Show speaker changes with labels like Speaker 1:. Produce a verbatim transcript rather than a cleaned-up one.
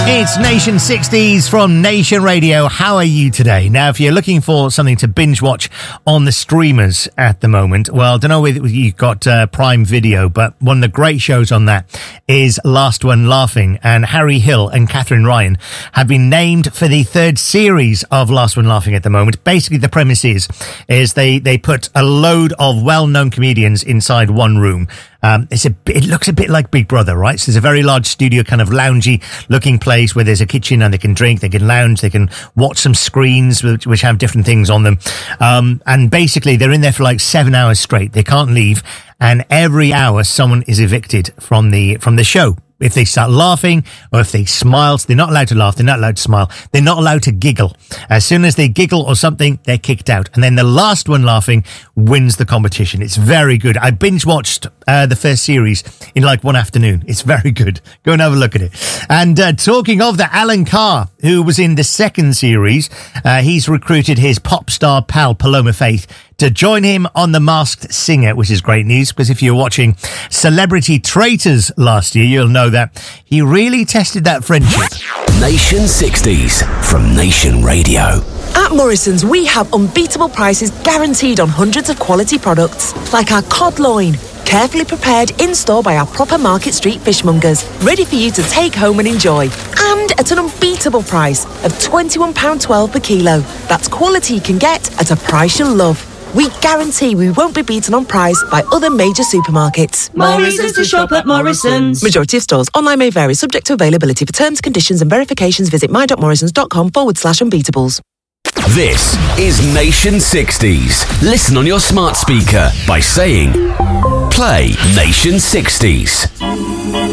Speaker 1: It's Nation sixties from Nation Radio. How are you today? Now, if you're looking for something to binge watch on the streamers at the moment, well, I don't know whether you've got uh, Prime Video, but one of the great shows on that is Last One Laughing. And Harry Hill and Catherine Ryan have been named for the third series of Last One Laughing at the moment. Basically, the premise is, is they, they put a load of well-known comedians inside one room. Um, it's a, it looks a bit like Big Brother, right? So there's a very large studio, kind of loungy looking place where there's a kitchen and they can drink, they can lounge, they can watch some screens which, which have different things on them. Um, and basically they're in there for like seven hours straight. They can't leave. And every hour someone is evicted from the, from the show. If they start laughing or if they smile, so they're not allowed to laugh, they're not allowed to smile, they're not allowed to giggle. As soon as they giggle or something, they're kicked out. And then the last one laughing wins the competition. It's very good. I binge watched uh, the first series in like one afternoon. It's very good. Go and have a look at it. And uh, talking of the Alan Carr, who was in the second series, uh, he's recruited his pop star pal Paloma Faith to join him on The Masked Singer, which is great news because if you're watching Celebrity Traitors last year, you'll know that he really tested that friendship.
Speaker 2: Nation sixties from Nation Radio.
Speaker 3: At Morrison's, we have unbeatable prices guaranteed on hundreds of quality products, like our cod loin, carefully prepared in-store by our proper Market Street fishmongers, ready for you to take home and enjoy. And at an unbeatable price of twenty-one pounds twelve per kilo. That's quality you can get at a price you'll love. We guarantee we won't be beaten on price by other major supermarkets.
Speaker 4: More reasons to shop at Morrison's.
Speaker 3: Majority of stores. Online may vary, subject to availability. For terms, conditions and verifications, visit my.morrisons.com forward slash unbeatables.
Speaker 2: This is Nation sixties. Listen on your smart speaker by saying, play Nation sixties.